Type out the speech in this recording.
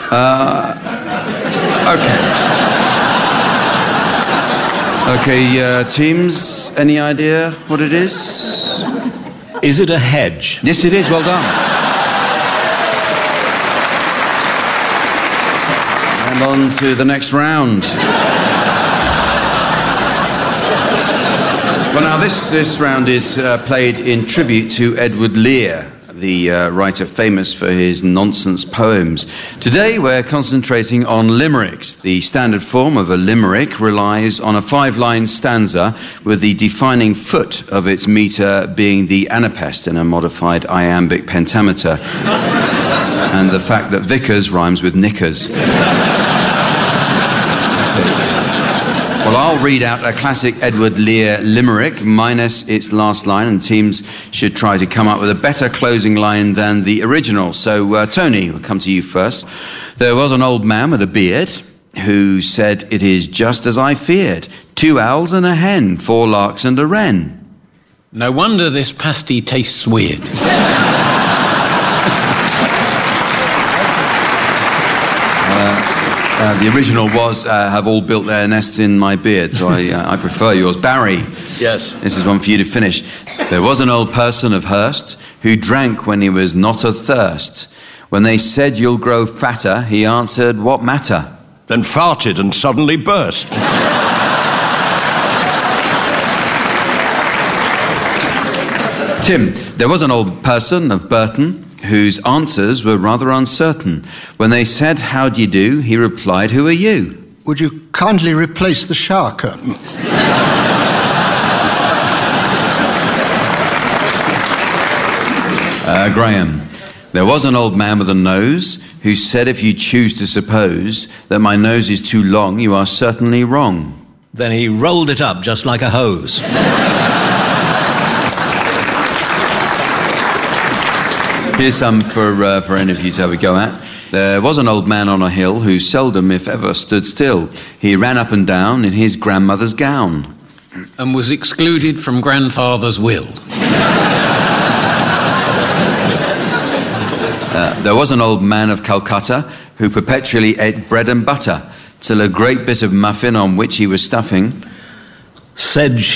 Okay, teams, any idea what it is? Is it a hedge? Yes, it is. Well done. And on to the next round. Well, now, this round is played in tribute to Edward Lear, the writer famous for his nonsense poems. Today we're concentrating on limericks. The standard form of a limerick relies on a 5-line stanza with the defining foot of its metre being the anapest in a modified iambic pentameter and the fact that Vickers rhymes with knickers. Well, I'll read out a classic Edward Lear limerick minus its last line, and teams should try to come up with a better closing line than the original. So, Tony, we'll come to you first. There was an old man with a beard who said, "It is just as I feared. 2 owls and a hen, 4 larks and a wren." No wonder this pasty tastes weird. The original was, have all built their nests in my beard, so I prefer yours. Barry. Yes. This is one for you to finish. There was an old person of Hurst who drank when he was not athirst. When they said you'll grow fatter, he answered, "What matter?" Then farted and suddenly burst. Tim. There was an old person of Burton whose answers were rather uncertain. When they said, "How do you do?" he replied, "Who are you?" Would you kindly replace the shower curtain? Graham. There was an old man with a nose who said, "If you choose to suppose that my nose is too long, you are certainly wrong." Then he rolled it up just like a hose. Here's some for any of you to have a go at. There was an old man on a hill who seldom, if ever, stood still. He ran up and down in his grandmother's gown. And was excluded from grandfather's will. There was an old man of Calcutta who perpetually ate bread and butter till a great bit of muffin on which he was stuffing Said